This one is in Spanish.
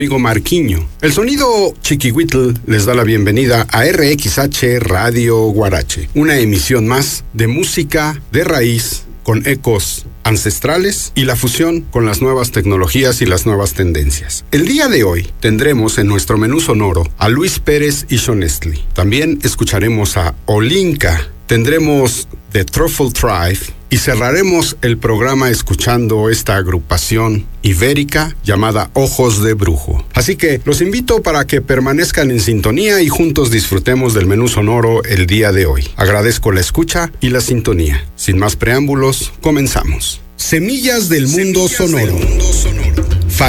amigo Marquiño. El sonido Chiquihuitl les da la bienvenida a RXH Radio Guarache, una emisión más de música de raíz con ecos ancestrales y la fusión con las nuevas tecnologías y las nuevas tendencias. El día de hoy tendremos en nuestro menú sonoro a Luis Pérez y Shonestly. También escucharemos a Olinka, tendremos The Truffle Tribe y cerraremos el programa escuchando esta agrupación ibérica llamada Ojos de Brujo. Así que los invito para que permanezcan en sintonía y juntos disfrutemos del menú sonoro el día de hoy. Agradezco la escucha y la sintonía. Sin más preámbulos, comenzamos. Semillas del Mundo Sonoro.